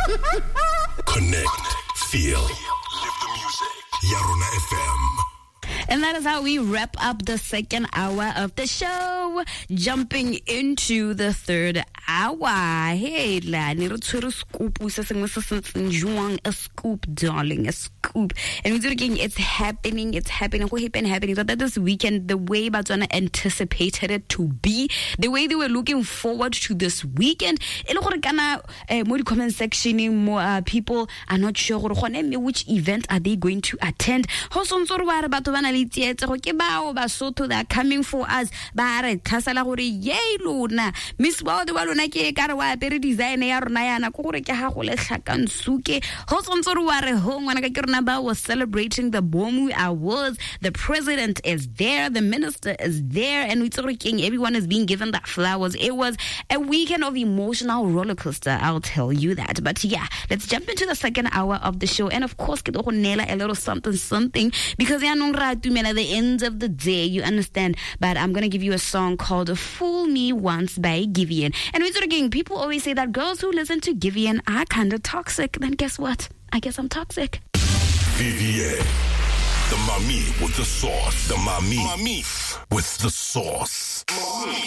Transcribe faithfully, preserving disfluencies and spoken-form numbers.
Connect, feel, live the music. Yarona F M. And that is how we wrap up the second hour of the show. Jumping into the third hour. Hey, la, ni re tshwere scoop, se sengwe se sentseng jwang, a scoop, darling, a scoop. And we're doing it's happening, it's happening, go happen happening. So that this weekend, the way Batswana anticipated it to be, the way they were looking forward to this weekend, e le gore kana mo di comment section more uh, people are not sure gore gone which event are they going to attend. Ho sontse re ba re batho bana le tsietse go ke bao Basotho that are coming for us ba re tlhasela gore yey lona miss ba de ba lona ke ka re wa apere design ya rona yana go gore ke ha go le tlhakansuke ho sontse re wa re ho ngwana ka ke rona ba was celebrating the Bomu Awards. The president is there, the minister is there, and we tsore king everyone is being given that flowers. It was a weekend of emotional roller coaster, I'll tell you that. But yeah, let's jump into the second hour of the show, and of course ke go nela a little something something because ya nong ra tumela at the end of the day, you understand. But I'm gonna give you a song called Fool Me Once by Giveon. And we again, people always say that girls who listen to Giveon are kind of toxic. Then guess what? I guess I'm toxic. Vivier, the mommy with the sauce. The mommy, mommy with the sauce. Mommy.